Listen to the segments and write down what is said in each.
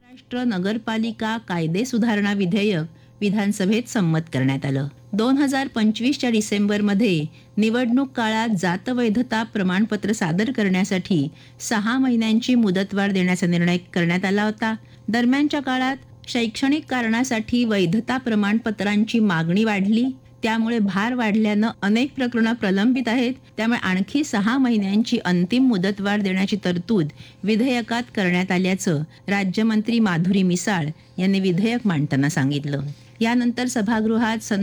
महाराष्ट्र नगरपालिका कायदे सुधारणा विधेयक विधानसभेत संमत करण्यात आलं. 2025च्या डिसेंबरमध्ये निवडणूक काळात जात वैधता प्रमाणपत्र सादर करण्यासाठी 6 महिन्यांची मुदतवाढ देण्याचा निर्णय करण्यात आला होता. दरम्यानच्या काळात शैक्षणिक कारणासाठी वैधता प्रमाणपत्रांची मागणी वाढली. त्यामुळे भार वाढल्यानं अनेक प्रकरणं प्रलंबित आहेत. त्यामुळे आणखी 6 महिन्यांची अंतिम मुदतवाढ देण्याची तरतूद विधेयकात करण्यात आल्याचं राज्यमंत्री माधुरी मिसाळ यांनी विधेयक मांडताना सांगितलं. यानंतर सभागृहात सन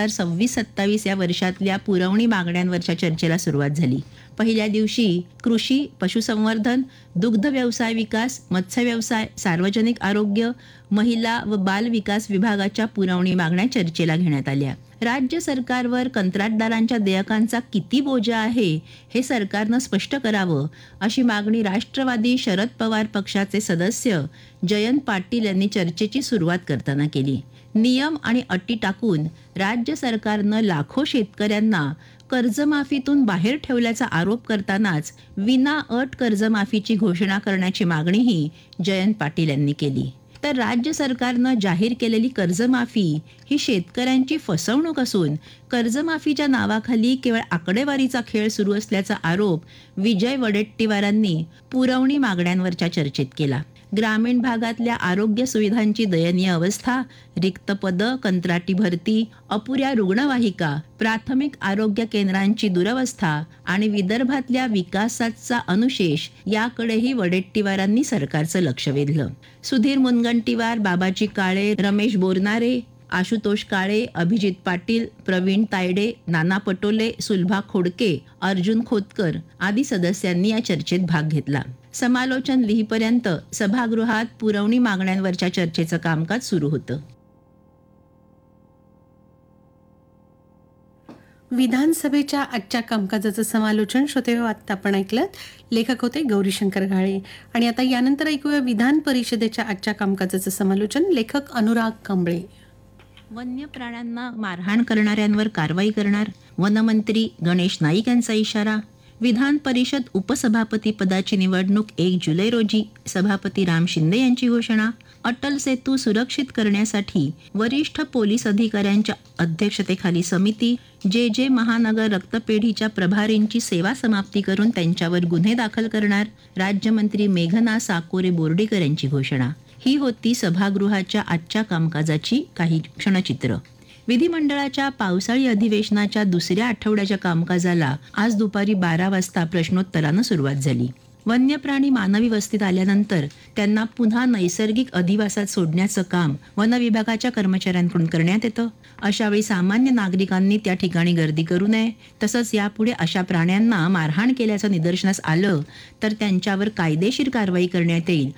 2026-27 या वर्षातल्या पुरवणी मागण्यांवरच्या चर्चेला सुरुवात झाली. पहिल्या दिवशी कृषी, पशुसंवर्धन, दुग्ध व्यवसाय विकास, मत्स्य व्यवसाय, सार्वजनिक आरोग्य, महिला व बाल विकास विभागाच्या पुरवणी मागण्या चर्चेला घेण्यात आल्या. राज्य सरकारवर कंत्राटदारांच्या देयकांचा किती बोजा आहे हे सरकारनं स्पष्ट करावं, अशी मागणी राष्ट्रवादी शरद पवार पक्षाचे सदस्य जयंत पाटील यांनी चर्चेची सुरुवात करताना केली. नियम आणि अटी टाकून राज्य सरकारनं लाखो शेतकऱ्यांना कर्जमाफीतून बाहेर ठेवल्याचा आरोप करतानाच विना अट कर्जमाफीची घोषणा करण्याची मागणीही जयंत पाटील यांनी केली. तर राज्य सरकारनं जाहीर केलेली कर्जमाफी ही शेतकऱ्यांची फसवणूक असून कर्जमाफीच्या नावाखाली केवळ आकडेवारीचा खेळ सुरू असल्याचा आरोप विजय वडेट्टीवारांनी पुरवणी मागण्यांवरच्या चर्चेत केला. ग्रामीण भागातल्या आरोग्य सुविधांची दयनीय अवस्था, रिक्त पदं, कंत्राटी भरती, अपुऱ्या रुग्णवाहिका, प्राथमिक आरोग्य केंद्रांची दुरवस्था आणि विदर्भातल्या विकासाचा अनुशेष याकडेही वडेट्टीवारांनी सरकारचं लक्ष वेधलं. सुधीर मुनगंटीवार, बाबाजी काळे, रमेश बोरनारे, आशुतोष काळे, अभिजित पाटील, प्रवीण तायडे, नाना पटोले, सुलभा खोडके, अर्जुन खोतकर आदी सदस्यांनी या चर्चेत भाग घेतला. समालोचन लिहीपर्यंत सभागृहात पुरवणी मागण्यांवरच्या चर्चेचं कामकाज सुरू होतं. विधानसभेच्या आजच्या कामकाजाचं समालोचन श्रोतेहो आत्ता आपण ऐकलं. लेखक होते गौरीशंकर घाळे. आणि आता यानंतर ऐकूया विधान परिषदेच्या आजच्या कामकाजाचं समालोचन. लेखक अनुराग कांबळे. वन्य प्राण्यांना मारहाण करणाऱ्यांवर कारवाई करणार, वनमंत्री गणेश नाईक यांचा इशारा. विधान परिषद उपसभापती पदाची निवडणूक 1 जुलै रोजी, सभापती राम शिंदे यांची घोषणा. अटल सेतू सुरक्षित करण्यासाठी वरिष्ठ पोलीस अधिकाऱ्यांच्या अध्यक्षतेखाली समिती. जे महानगर रक्तपेढीच्या प्रभारींची सेवा समाप्ती करून त्यांच्यावर गुन्हे दाखल करणार, राज्यमंत्री मेघना साकोरे बोर्डीकर यांची घोषणा. ही होती सभागृहाच्या आजच्या कामकाजाची काही क्षणचित्र. विधिमंडळाच्या पावसाळी अधिवेशनाच्या दुसऱ्या आठवड्याच्या कामकाजाला आज दुपारी 12 वाजता प्रश्नोत्तरानं सुरुवात झाली. वन्य प्राणी मानवी वस्तीत आल्यानंतर त्यांना पुन्हा नैसर्गिक अधिवासात सोडण्याचं काम वन विभागाच्या कर्मचाऱ्यांकडून करण्यात येतं. अशावेळी सामान्य नागरिकांनी त्या ठिकाणी गर्दी करू नये. तसंच यापुढे अशा प्राण्यांना मारहाण केल्याचं निदर्शनास आलं तर त्यांच्यावर कायदेशीर कारवाई करण्यात येईल,